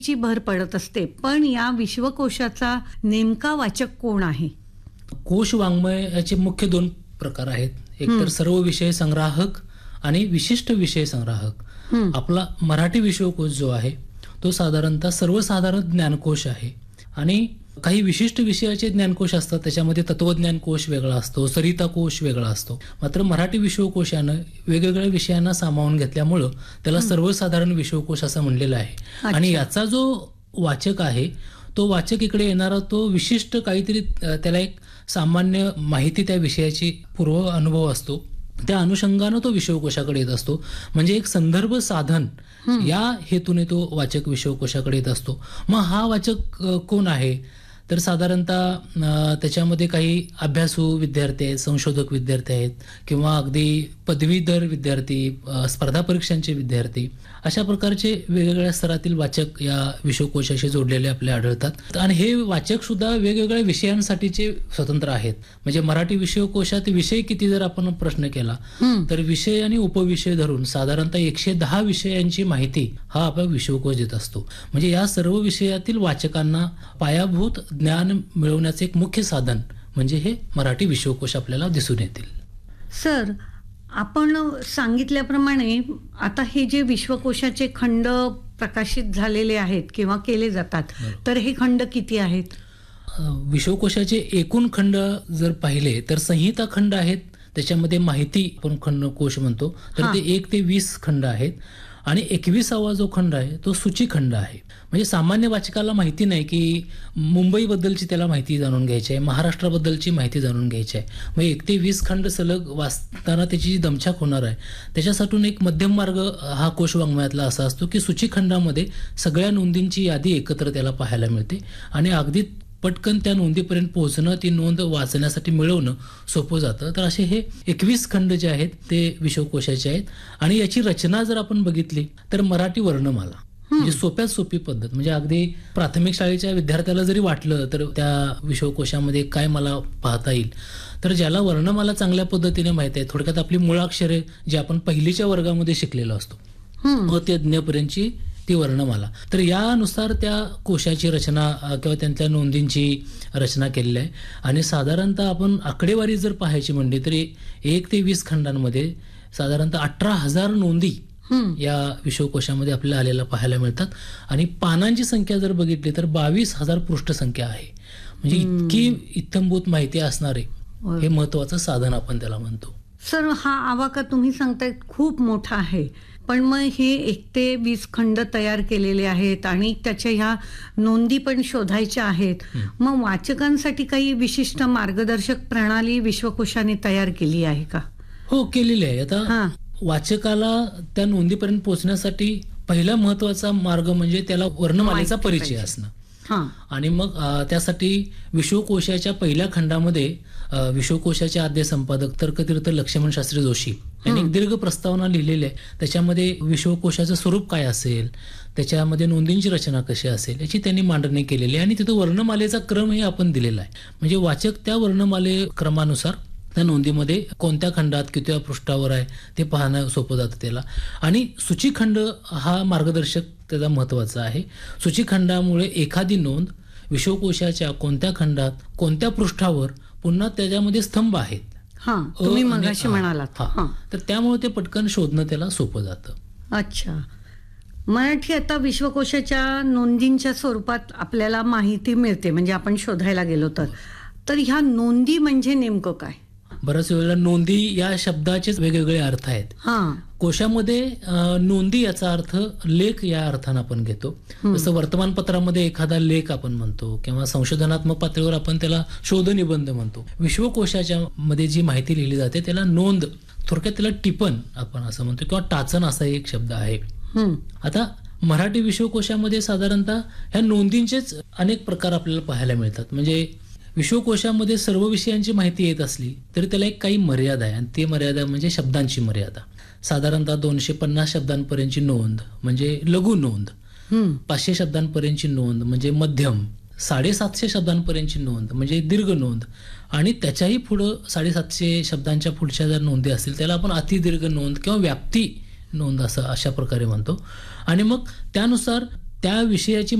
ची भर पडत असते, पण या विश्वकोशाचा नेमका वाचक कोण आहे? कोश वाङ्मयाचे मुख्य 2 प्रकार आहेत. एक तर सर्व विषय संग्राहक आणि विशिष्ट विषय संग्राहक. आपला मराठी विश्वकोश जो आहे तो साधारणतः सर्वसाधारण ज्ञानकोश आहे आणि काही विशिष्ट विषयाचे ज्ञानकोश असतात. त्याच्यामध्ये तत्वज्ञान कोश वेगळा असतो, सरिता कोश वेगळा असतो. मात्र मराठी विश्वकोशानं वेगवेगळ्या विषयांना सामावून घेतल्यामुळं त्याला सर्वसाधारण विश्वकोश असं म्हणलेलं आहे. आणि याचा जो वाचक आहे तो वाचक इकडे येणारा तो विशिष्ट काहीतरी त्याला एक सामान्य माहिती त्या विषयाची पूर्व अनुभव असतो, त्या अनुषंगानं तो विश्वकोशाकडे येत असतो. म्हणजे एक संदर्भ साधन या हेतूने तो वाचक विश्वकोशाकडे येत असतो. मग हा वाचक कोण आहे? तर साधारणतः त्याच्यामध्ये काही अभ्यासू विद्यार्थी आहेत, संशोधक विद्यार्थी आहेत किंवा अगदी पदवीधर विद्यार्थी, स्पर्धा परीक्षांचे विद्यार्थी, अशा प्रकारचे वेगवेगळ्या स्तरातील वाचक या विश्वकोशाशी जोडलेले आपल्याला आढळतात. आणि हे वाचक सुद्धा वेगवेगळ्या विषयांसाठीचे स्वतंत्र आहेत. म्हणजे मराठी विश्वकोशात विषय किती जर आपण प्रश्न केला तर विषय आणि उपविषय धरून साधारणतः 110 विषयांची माहिती हा आपला विश्वकोश देत असतो. म्हणजे या सर्व विषयातील वाचकांना पायाभूत ज्ञान मिळवण्याचे एक मुख्य साधन म्हणजे हे मराठी विश्वकोश आपल्याला दिसून येतील. सर, आपण सांगितल्याप्रमाणे आता हे जे विश्वकोशाचे खंड प्रकाशित झालेले आहेत किंवा केले जातात, तर हे खंड किती आहेत? विश्वकोशाचे एकूण खंड जर पाहिले तर संहिता खंड आहेत. त्याच्यामध्ये माहिती आपण खंड कोश म्हणतो, तर ते 1 ते 20 खंड आहेत. आणि 21वा जो खंड आहे तो सूचीखंड आहे. म्हणजे सामान्य वाचकाला माहिती नाही की मुंबईबद्दलची त्याला माहिती जाणून घ्यायची आहे, महाराष्ट्राबद्दलची माहिती जाणून घ्यायची आहे. मग 1 ते 20 खंड सलग वाचताना त्याची जी दमछाक होणार आहे त्याच्यासाठी एक मध्यम मार्ग हा कोश वाङ्मयातला असा असतो की सूचीखंडामध्ये सगळ्या नोंदींची यादी एकत्र त्याला पाहायला मिळते आणि अगदी पटकन त्या नोंदीपर्यंत पोहोचणं, ती नोंद वाचण्यासाठी मिळवणं सोपं जातं. तर असे हे 21 खंड जे आहेत ते विश्वकोशाचे आहेत. आणि याची रचना जर आपण बघितली तर मराठी वर्णमाला, म्हणजे सोप्यात सोपी पद्धत. म्हणजे अगदी प्राथमिक शाळेच्या विद्यार्थ्याला जरी वाटलं तर त्या विश्वकोशामध्ये काय मला पाहता येईल, तर ज्याला वर्णमाला चांगल्या पद्धतीने माहिती आहे, थोडक्यात आपली मुळाक्षरे जे आपण पहिलीच्या वर्गामध्ये शिकलेलो असतो ते ज्ञपर्यंतची ती वर्णमाला, तर यानुसार त्या कोशाची रचना किंवा त्यांच्या नोंदींची रचना केलेली आहे. आणि साधारणतः आपण आकडेवारी जर पाहायची म्हणली तरी 1 ते 20 खंडांमध्ये साधारणतः 18,000 नोंदी या विश्वकोशामध्ये आपल्याला आलेला पाहायला मिळतात. आणि पानांची संख्या जर बघितली तर 22,000 पृष्ठ संख्या आहे. म्हणजे इतकी इत्थंभूत माहिती असणारे हे महत्वाचं साधन आपण त्याला म्हणतो. सर, हा आवाका तुम्ही सांगताय खूप मोठा आहे, पण मग हे 1 ते 20 खंड तयार केलेले आहेत आणि त्याच्या ह्या नोंदी पण शोधायच्या आहेत. मग वाचकांसाठी काही विशिष्ट मार्गदर्शक प्रणाली विश्वकोशाने तयार केली आहे का? हो, केलेली आहे. आता वाचकाला त्या नोंदीपर्यंत पोहोचण्यासाठी पहिला महत्वाचा मार्ग म्हणजे त्याला वर्णमालेचा परिचय असणं. आणि मग त्यासाठी विश्वकोशाच्या पहिल्या खंडामध्ये विश्वकोशाचे आद्य संपादक तर्कतीर्थ लक्ष्मण शास्त्री जोशी यांनी एक दीर्घ प्रस्तावना लिहिलेली आहे. त्याच्यामध्ये विश्वकोशाचं स्वरूप काय असेल, त्याच्यामध्ये नोंदींची रचना कशी असेल याची त्यांनी मांडणी केलेली आहे. आणि तिथं वर्णमालेचा क्रमही आपण दिलेला आहे. म्हणजे वाचक त्या वर्णमाले क्रमानुसार त्या नोंदीमध्ये कोणत्या खंडात किती पृष्ठावर आहे ते पाहणं सोपं जातं त्याला. आणि सूचीखंड हा मार्गदर्शक त्याचा महत्वाचा आहे. सूचीखंडामुळे एखादी नोंद विश्वकोशाच्या कोणत्या खंडात कोणत्या पृष्ठावर, पुन्हा त्याच्यामध्ये स्तंभ आहेत, तुम्ही मगाशी म्हणालात, तर त्यामुळे ते पटकन शोधणं त्याला सोपं जातं. अच्छा. मराठी आता विश्वकोशाच्या नोंदींच्या स्वरूपात आपल्याला माहिती मिळते, म्हणजे आपण शोधायला गेलो तर ह्या नोंदी म्हणजे नेमकं काय? बऱ्याच वेळेला नोंदी या शब्दाचेच वेगवेगळे अर्थ आहेत. कोशामध्ये नोंदी याचा अर्थ लेख या अर्थानं आपण घेतो. जसं वर्तमानपत्रामध्ये एखादा लेख आपण म्हणतो किंवा संशोधनात्मक पातळीवर आपण त्याला शोधनिबंध म्हणतो. विश्वकोशाच्या मध्ये जी माहिती लिहिली जाते त्याला नोंद, थोडक्यात त्याला टिपण आपण असं म्हणतो किंवा टाचन असा एक शब्द आहे. आता मराठी विश्वकोशामध्ये साधारणतः ह्या नोंदींचेच अनेक प्रकार आपल्याला पाहायला मिळतात. म्हणजे विश्वकोशामध्ये सर्व विषयांची माहिती येत असली तरी त्याला एक काही मर्यादा आहे आणि ती मर्यादा म्हणजे शब्दांची मर्यादा. साधारणतः 250 शब्दांपर्यंतची नोंद म्हणजे लघु नोंद, 500 शब्दांपर्यंतची नोंद म्हणजे मध्यम, 750 शब्दांपर्यंतची नोंद म्हणजे दीर्घ नोंद, आणि त्याच्याही पुढं 750 शब्दांच्या पुढच्या जर नोंदी असतील त्याला आपण अतिदीर्घ नोंद किंवा व्याप्ती नोंद असं अशा प्रकारे म्हणतो. आणि मग त्यानुसार त्या विषयाची